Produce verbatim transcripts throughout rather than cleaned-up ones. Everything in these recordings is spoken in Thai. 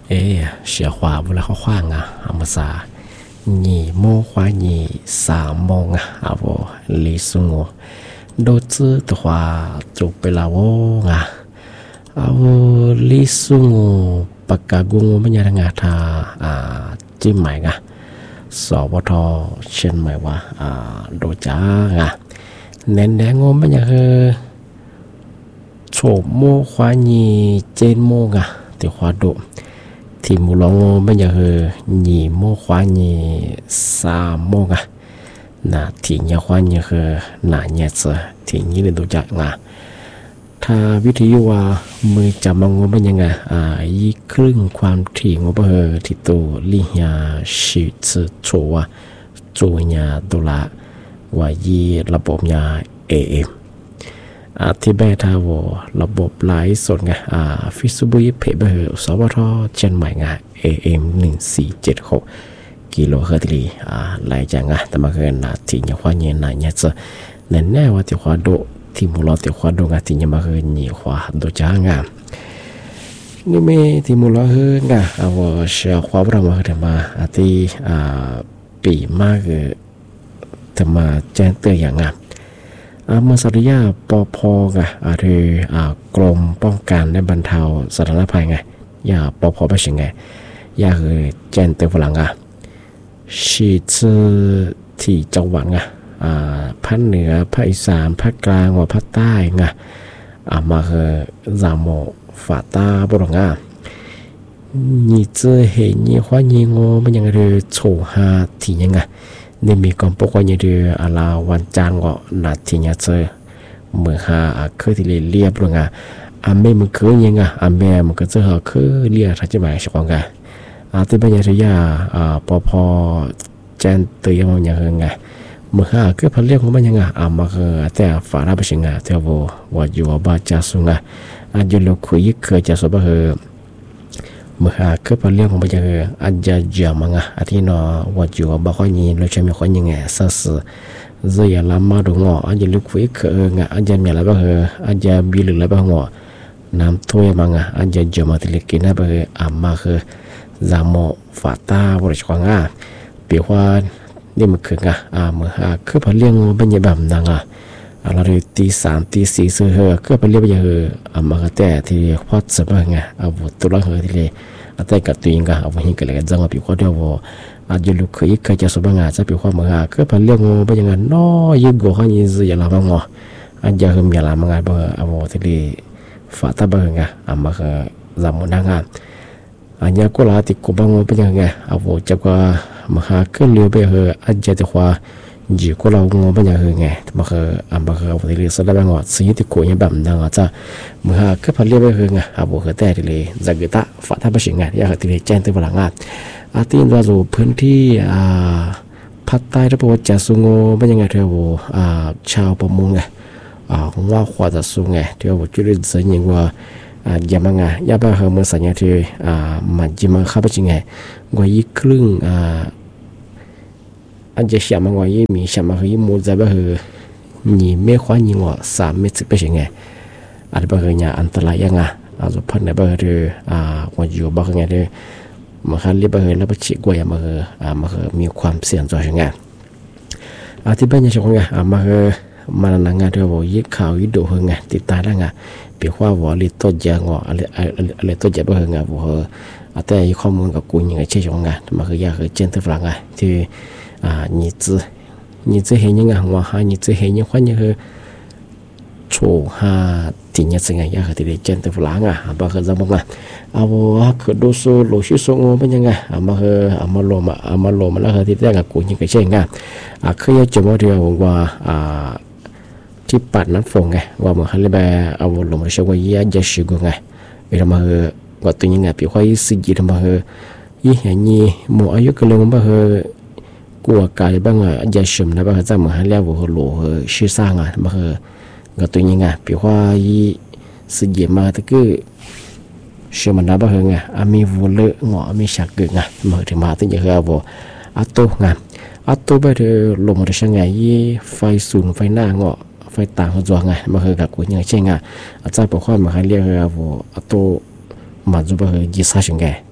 เอ๋เสียขวาเวลาเขาขว้างอ่ะอามาซาหนีโมขวาหนีสามโมงอ่ะอาโวลิสุงโดจื้อตัวจุไปลาวงอ่ะอาโวลิสุงปากกากุงไม่ยางาทาอ่าจิ้มใหม่อ่ะสวทเช่นใหม่ว่าอ่าโดจ้าอ่ะเน้นแดงงไม่ยางเฮโฉมโมขวาหนีเจนโมงอ่ะที่ขวาโดที่มูลองไม่ยางเฮหนีโมขวาหนีสามโมงอ่ะน่ะที่ยาขวาหนีเฮน่ะเนี่ยเสที่นี้เลยดูจักงาถ้าวิทยุว่ามือจับมังงเป็นยังไงอ่ายี่ครึ่งความถี่งบเฮที่ตัวลิยาชิตชัวจูญาตุลาว่ายี่ระบบยาเอเอ็มอธิบายทาวระบบไลฟ์สดไงอ่าฟิสบุยเพเบอร์สวทเชียงใหม่ไง เอ เอ็ม หนึ่งสี่เจ็ดหกกิโลเฮิรตซ์ลีอ่าไล่จังอ่ะแต่มาเกินนาทีเนี่ยความเย็นน่ะเนี่ยจะแน่แน่ว่าที่ความโดที่มูลที่ความโดงานที่เนี่ยมาเกินนี่ความโดจ้างอ่ะนี่ไม่ที่มูลเฮิร์งอ่ะเอาว่าเชื่อความเรามาเกิดมาอาทิอ่าปีมากเออแต่มาแจ้งเตือนอย่างอ่ะอาเมื่อสัตยาปพกะอาคืออ่ากรมป้องกันและบรรเทาสาธารณภัยไงยาปพไปสิไงยาคือแจ้งเตือนฝรั่งอ่ะชีชื่อที่จังหวัดไงอ่าภาคเหนือภาคอีสานภาคกลางว่าภาคใต้ไงอ่ามาคือจามโมฝาตาบรง่ะนี่เจอเห็นนี่ว่านี่งอมันยังเรือโฉหาที่ยังไงนี่มีความปกติเรืออะไรวันจันทร์ก็นัดที่เนี่ยเจอเมื่อหาเคยที่เรียบลงอ่ะอาเมมันเคยยังไงอาเมมันก็จะหาเคยเรียกทัศน์หมายสักวันไงอาที่เป็นยังไงอ่าปพแจ้งเตือนมันยังไงเมื่อหาเคยพันเรียกของมันยังไงอามาคือแต่ฝาราบสิงห์เทวว่าอยู่บ้านจ่าสุงอ่ะอายุเราคุยเคยจะสบเหเมื่อหาคือเป็นเรื่องของมันจะคืออาจจะเจอมังอ่ะอาทิตย์นอว่าอยู่บ้านคนนี้เราจะมีคนยังไงสักสิ่งจะยังลำมาดูงออาจจะลุกคุยเคยงะอาจจะมีอะไรบ้างเหรออาจจะบิลอะไรบ้างงอน้ำท่วมมังอ่ะอาจจะเจอมาที่เล็กกินได้บ้างเหรออามาคือจามโมฝาตาบริจาคงาเปียว่านี่มันคืองะอาเมื่อหาคือเป็นเรื่องเป็นยังแบบนั้นอ่ะเราดูตีสามตีสี่ซื้อเหอะก็เป็นเรื่องอย่างเหอะอามาก็แต่ที่พอดสบายไงเอาบุตรตัวเหอะที่เลยแต่กับตัวเองก็เอาไปหิ้งกันเลยจังว่าปีกว่าเดียวอาจจะลุกขึ้นเคยจะสบายงานจะปีกว่าเมื่อหาก็เป็นเรื่องเป็นอย่างนั้นน้อยยิ่งกว่าเขายิ่งจะอย่างไรบ้างอ่ะอาจจะคือมีอะไรบางอย่างบ้างเอาที่เลยฝาตาบ้างไงอามาก็จำมันงานอันนี้ก็ลาติกูบ้างเป็นยังไงเอาจะก็มาหาขึ้นเรือไปเหอะอาจจะที่ว่าจีก็เรางงเป็นยังไงมาคืออันมาคือเอาที่เรือสลับงอสิ่งที่กูยังแบบนั้นอ่ะจ้ะมาหาก็พันเรือไปเหอะเอาคือแต่ที่เลยจากกิตาฝาท่าไปสิงไงอยากที่เลยแจ้งตัวพลังงานอาทิตย์เราดูพื้นที่อ่าภาคใต้ที่บอกว่าจะสูงเป็นยังไงเท่าอ่าชาวประมงไงอ่าว่าขวาจะสูงไงเท่าจุดเด่นอย่างว่าอ่ายามังไงยาบ้าเหอะเมื่อสัญญาที่อ่ามันจิมาเข้าไปสิงไงว่ายี่ครึ่งอ่าอันจะเชื่อมันว่ายี่มีเชื่อมันคือยี่มูจะแบบยี่ไม่ค่อยยี่ว่าสามเมตรไปใช่ไงอันแบบเนี่ยอันตรายยังไงอาจจะพันในแบบอ่าว่าอยู่แบบไงเลยมันคันเรียบแบบแล้วไปฉีกว่าอย่างมันอ่ามันมีความเสี่ยงต่อใช่ไงอาที่เป็นยังไงไงอ่ามันมันนั่งงานเดียวว่ายี่ข่าวยี่ดูเหงไงติดตาได้ไงเปียกว่าว่าลิต้นยางอ่ะอะไรอะไรต้นยางแบบเหงไงว่าแต่ยี่ข้อมูลกับกูยังไงเชื่อชงไงมันคือยากคือเจนตัวฝรั่งไงที่อ่านี่จื้อนี่จื้อเห็นยังไงว่าหานี่จื้อเห็นยังควรยังคือโชว์หาที่นี่สิ่งไงอยากให้ที่เจนตัวฝรั่งอ่ะบางคนจะบอกว่าเอาว่าคือดูสูโลชิโซงเป็นยังไงอ่ามาคืออ่ามาโลมาอ่ามาโลมาแล้วคือที่ได้กับกูยังไงเช่นไงอ่าเคยจะมาเดียวว่าอ่าที่ปัดน้ำฝนไงว่ามันฮันเลยแบบเอาลงมาเชื่อว่ายี่จะชิกุไงเวลามาคือว่าตัวยังไงพี่ว่ายี่สิบยี่ทำมาคือยี่เห็นยี่หมู่อายุก็เลยมาคือกัวกายบ้างอ่ะจะชิมนะบ้างจะเหมือนเรียกว่าหล่อชื่อสร้างอ่ะมาคือก็ตัวยังไงพี่ว่ายี่สิบยี่มาตะกี้ชิมนะบ้างไงอามีวัวเลือหงอมีฉากเกิดไงมาถึงมาตั้งแต่คือว่าอัตโตไงอัตโตไปเธอลงมาได้ช่างไงยี่ไฟสูงไฟหน้าหงอไฟต่างเขาจวงไงมาคือกับกูยังเช่นไงอาจารย์บอกว่ามาเรียกว่าอัตโตมาจุบคือยี่สิบช่างไงอ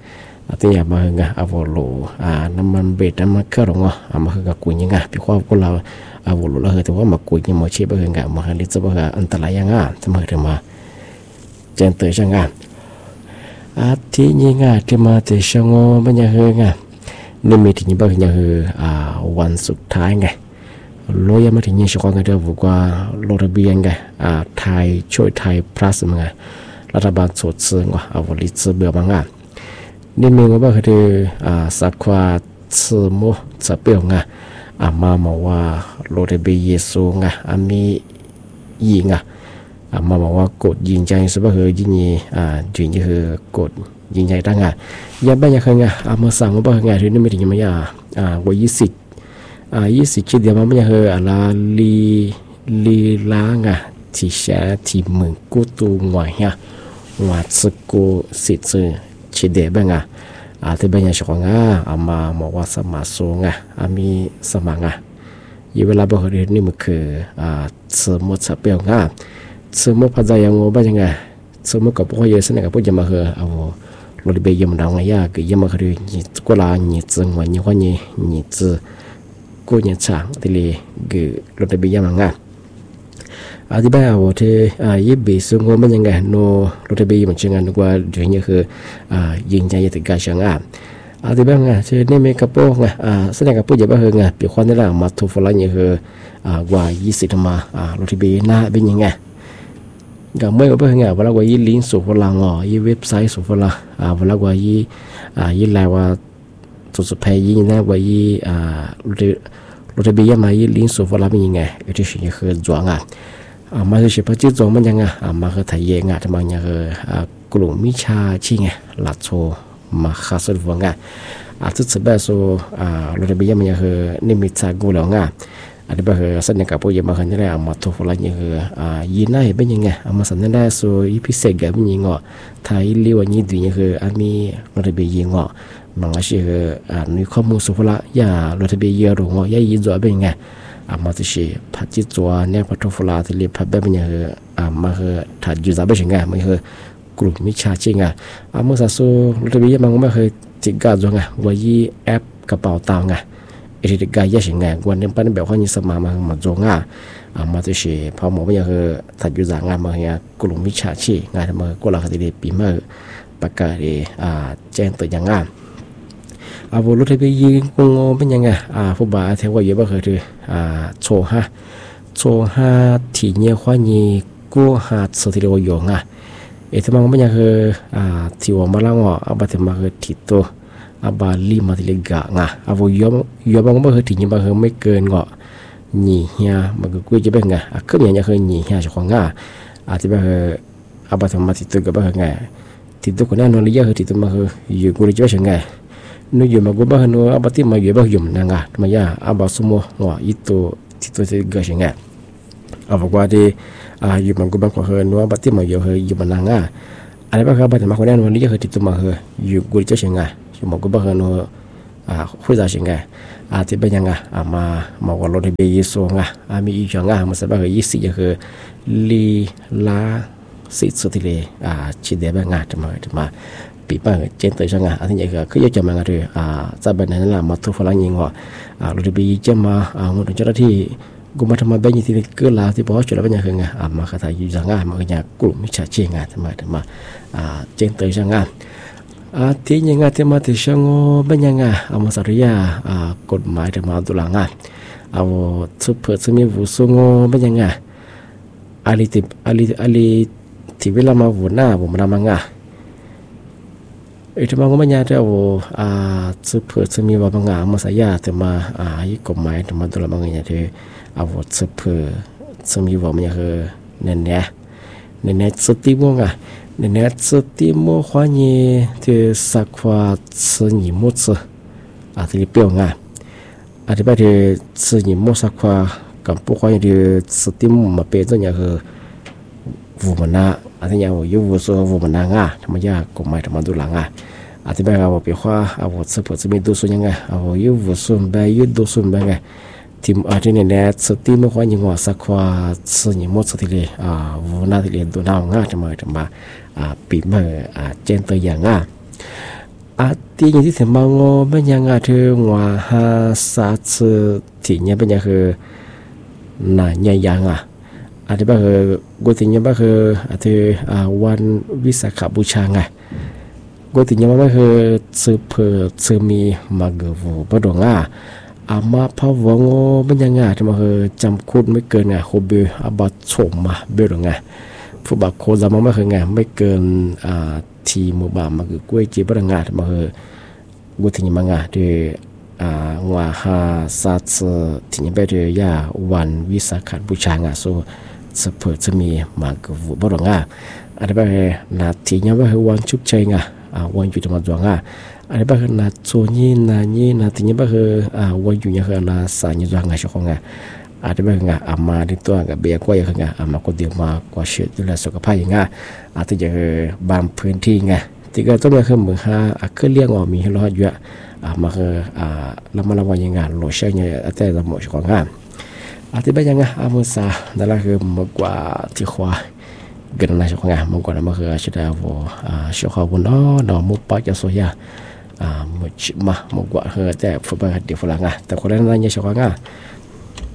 อาทิยามาเงาอาวโลอ่าน้ำมันเบ็ดน้ำมันเครื่องอ่ะอามาเฮงากุยยังไงพี่ความพวกเราอาวโลเราเห็นแต่ว่ามากุยยังมาเชื่อเฮงามาเฮลิซบ่เฮอันตรายยังอ่ะจะมาถึงมาเจนเตอร์ช่างอ่ะอาทิยังไงที่มาที่ช่างอ่ะมันยังเฮงอ่ะนี่มีที่นี่บ่เฮยังเฮอ่าวันสุดท้ายไงโลยมาถึงยี่สิบกว่าเดือนกว่าโลระเบียงไงอ่าไทยช่วยไทยพลัสมั้งไงรัฐบาลสดซื้อว่าเอาวลิซเบื่อมั้งอ่ะนี่มีว่าคืออ่าสักว่าซื้อโมจะเปลี่ยนไงอ่ามาบอกว่าโลระเบียเยซูไงอ่ามียิงอ่ะอ่ามาบอกว่ากดยิงใจสุภาพคือยิงยี่อ่าจุดยี่คือกดยิงใจตั้งอ่ะยับไปยังไงไงอ่ามาสั่งว่าไงที่นี่ไม่ถึงยังไม่อ่าอ่าว่ายี่สิบอ่ายี่สิบคิดเดียวมันไม่ใช่เหรออะไรลีลีล้างอ่ะที่แช่ที่มึงกูตูงวยฮะว่าสกูสิทธิ์คิดเดียวบ้างอ่ะอาที่เป็นอย่างเช่นอ่ะอามาบอกว่าสมาสูงอ่ะอามีสมังอ่ะยี่เวลาบอกเรื่องนี้มันคืออ่าสมุดสเปียงอ่ะสมุดภาษาอย่างงูบ้างยังไงสมุดกับพวกเยอะสนิทกับพวกจะมาเหรอเอาเราได้ไปยืมดาวไงอ่ะก็ยืมมาคือยี่กุลายี่จึงวันยี่วันยี่ยี่จึกูเนี่ยช่างที่เลยกูรถเบียร์มังงะอาที่บ้านว่าที่อ่ายี่บีซึ่งว่ามันยังไงโนรถเบียร์มันช่างกันกว่าเดี๋ยวนี้คืออ่ายิงใจยี่ติดการช่างอ่ะอาที่บ้านไงที่นี่มีกระโปรงไงอ่าแสดงกระโปรงจะบ้าเหรอไงปีควันนี่แหละมาทุบฝรั่งยี่คืออ่ากว่ายี่สิบมาอ่ารถเบียร์หน้าเป็นยังไงก็ไม่ว่าเป็นไงเวลาว่ายี่ลิงก์สู่ฝรั่งอ๋อยี่เว็บไซต์สู่ฝรั่งอ่าเวลาว่ายี่อ่ายี่ไลน์ว่าสุดสุดท้ายยี่นะว่ายี่อ่ารถรถเบียร์มายี่ลิงก์สู่ฝรั่งเป็นยังไงก็ที่สิ่งที่คือจวงอ่ะอ่ามาที่เฉพาะที่จวงมันยังไงอ่ามาคือไทยเองอ่ะที่มันยังคืออ่ากลุ่มมิชาชิงไงหลัดโซมาคาสุดวังอ่ะอ่าทุกสิ่งแบบโซอ่ารถเบียร์มันยังคือนิมิตสากุลอ่ะอันนี้แบบสัญญากับพวกยังมาคนนี้แหละมาทุกฝรั่งยังคืออ่ายีน่าเห็นเป็นยังไงอ่ามาสัญญาได้โซอีพิเศษกับมันยังอ่ะไทยเรียกว่ายี่ดียังคืออันมีรถเบียร์ยังอ่ะมันก็คืออ่าในข้อมูลสุภาพยารถเบียร์เยอะหรือว่าย่ายินจัวเป็นยังไงอ่ามาที่คือพัดจิตจัวเนี่ยพัดทุกฝรั่งที่เรียกพัดแบบเป็นยังคืออ่ามาคือถัดยูซาเป็นยังไงมันคือกลุ่มมิชาชิงอ่ะอ่าเมื่อสักส่วนรถเบียร์มันก็ไม่เคยติดการจัวไงว่ายี่แอปกระเป๋าตังค์ไงที่ติดการยี่สิบไงวันนี้เป็นแบบว่ายี่สมามามาจัวง่ะอ่ามาที่คือพอหมอเป็นยังคือถัดยูซางานมาเนี่ยกลุ่มมิชาชีงานทำมากุหลาบที่เรียกปีเมื่อประกาศอ่าแจ้งตัวอย่างงานอาวุธรถที่ยิงกงเป็นยังไงอ่าผู้บ่าวเทว่าเยอะบ้างคืออ่าโชฮะโชฮะที่เนี่ยข้อนี้กูหาสุดที่เราโยงอ่ะเอที่มันเป็นยังคืออ่าที่ว่ามาแล้วอ่ะอาบัติมาคือที่ตัวอาบาลีมาที่เล็กกะงะอาวุธยอมยอมมันก็คือที่นี่มันคือไม่เกินก็หนีเฮียมันก็กูจะเป็นไงอ่ะคือเนี่ยคือหนีเฮียเฉพาะงะอาที่มันคืออาบัติมาที่ตัวก็เป็นไงที่ตัวคนนั้นนอนเลี้ยคือที่ตัวมันคืออยู่กูจะเป็นไงนูอยู่มากูบ้านนูอาบัติมาอยู่บ้านอยู่นั่งอ่ะทำไมอ่ะอาบัติสมุว่าอีตัวที่ตัวที่เกิดยังไงอาบัติว่าที่อ่าอยู่มากูบ้านคนเฮนูอาบัติมาอยู่เฮอยู่มานั่งอ่ะอะไรบ้างครับอาบัติมาคนนั้นวันนี้ก็คือที่ตัวมาเฮอยู่กูจะยังไงอยู่มากูบ้านนูอ่าคุยได้ยังไงอาที่เป็นยังไงอ่ามามาวันรถที่ไปยี่สิบอ่ะอ่ามีอีกอย่างอ่ะมันสบายคือยี่สิบก็คือลีลาสิสุดที่เลยอ่าชิดเดียบงานทำไมทำไมปีป้าเจนตัวช่างอ่ะอันนี้ก็คืออยากจะมางานเลยอ่าจะเป็นนั่นแหละมาทุกฝรั่งยิงว่าอ่าเราจะไปจะมาอ่าหมดเจ้าหน้าที่กูมาทำมาเป็นยี่ที่เกิดลาวที่บอกจุดแล้วเป็นยังไงอ่ามาคาถาอยู่ช่างอ่ะมาอย่างกลุ่มมิจฉาชีพงานทำไมทำไมอ่าเจนตัวช่างอ่ะอ่าที่ยังไงที่มาที่ช่างเป็นยังไงเอามาสริยาอ่ากฎหมายที่มาตุลาอ่ะเอาสุเปิดสมิวุสุงเป็นยังไงอาลีติอาลีอาลีที่เวลามาวุ่นหน้าผมมาทำมังอ่ะไอ้ที่มันก็ไม่ยากที่เอาอ่าสืบเผยสืบมีว่าบางอย่างมาสายาแต่มาอ่าอีกกฎหมายแต่มาตัวละบางอย่างที่เอาสืบเผยสืบมีว่ามันยังคือเน้นเนี่ยเน้นเนี่ยสติมั่งอ่ะเน้นเนี่ยสติมั่งความยี่ที่สักว่าสื่อหญิงมั่งสื่ออาที่เปลี่ยนอ่ะอธิบายที่สื่อหญิงมั่งสักว่ากับพวกความยี่ที่สติมั่งมาเป็นตัวอย่างคือวูมันนะอันที่ยังว่าอยู่วูส่วนวูมันนะง่ะทำไมยากกฎหมายทำมาดูหลังอ่ะอธิบายเอาไปว่าเอาสืบเผยสืบมีดูส่วนยังไงเอาอยู่วูส่วนไปอยู่ดูส่วนไปไงทีมอาทิตย์นี้สติมั่งความยี่ว่าสักว่าสื่อหญิงมั่งสติเลยอ่าวูน่าที่เรียนตัวน่าง่ะทำไมทำมาอ่าปีเมื่ออ่าเจนตัวอย่างง่ะอา第一是忙我们家啊，这我哈啥子体验不也是那样样啊？啊，这把个我体验把个啊，这啊วันวิสาขบูชาไง我体验把个吃破吃米嘛个无不懂啊。อามาพะวงอมันยังไงจะมาคือจำคุดไม่เกินไงโคเบอาบัตชมมาเบลไงผู้บักโคจำมาไม่คือไงไม่เกินอ่าทีมือบามาคือกล้วยจีบระงามาคือกูถึงมาไงที่อ่าว่าฮาสัตว์ที่นี่ไปที่ยาวันวิสาขบูชาไงโซ่สเปิดจะมีมาคือบุบระงาอันนี้ไปนาทีนี้ไปคือวันชุกชัยไงอ่าวันอยู่ที่มาดวงไงอันนี้ก็คือนาโซนี่นานี่นาทีนี้ก็คืออ่าวันอยู่เนี่ยคือนาสายนี่ตัวงานช่วงงานอันนี้ก็คืออามาที่ตัวกับเบียกว่าอย่างเงี้ยอามาคนเดียวมากว่าเชื่อดูแลสุขภาพอย่างเงี้ยอาจจะคือบางพื้นที่ไงที่ก็ต้องมีคือเหมือนฮะเครื่องเลี้ยงออกมีให้รอดเยอะอามาคืออ่าเรามาละวันยังไงโหลดเชื่อเนี่ยแต่เราหมดช่วงงานอาที่เป็นยังไงอามุสานั่นแหละคือมากกว่าที่ขวากันนะช่วงงานมากกว่านั้นก็คือชุดดาวอ่าช่วงขวาวันนั้นดอกมุกปักจะสวยอ่าหมดมาหมดกว่าเฮอแต่ฟุตบอลเดียวฝรั่งอ่ะแต่คนนั้นนั่นยังชอบงา